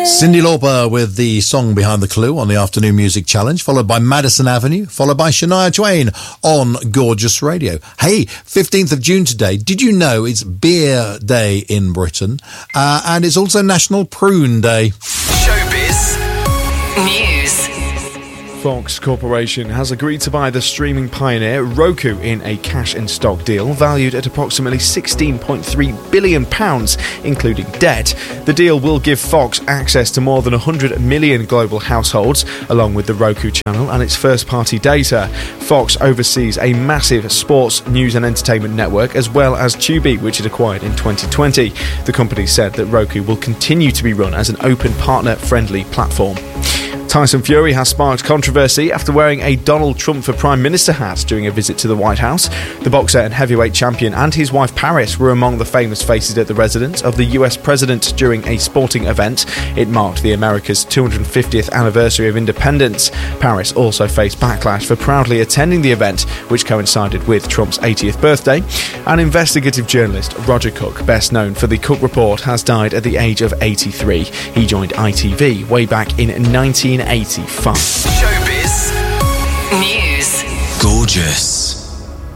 Cyndi Lauper with the song Behind the Clue on the Afternoon Music Challenge, followed by Madison Avenue, followed by Shania Twain on Gorgeous Radio. Hey, 15th of June today. Did you know it's Beer Day in Britain? And it's also National Prune Day. Showbiz News. Fox Corporation has agreed to buy the streaming pioneer Roku in a cash-in-stock deal valued at approximately £16.3 billion, including debt. The deal will give Fox access to more than 100 million global households, along with the Roku channel and its first-party data. Fox oversees a massive sports, news and entertainment network, as well as Tubi, which it acquired in 2020. The company said that Roku will continue to be run as an open, partner-friendly platform. Tyson Fury has sparked controversy after wearing a Donald Trump for Prime Minister hat during a visit to the White House. The boxer and heavyweight champion and his wife Paris were among the famous faces at the residence of the US president during a sporting event. It marked the America's 250th anniversary of independence. Paris also faced backlash for proudly attending the event, which coincided with Trump's 80th birthday. And investigative journalist Roger Cook, best known for The Cook Report, has died at the age of 83. He joined ITV way back in 1985. Showbiz News. Gorgeous.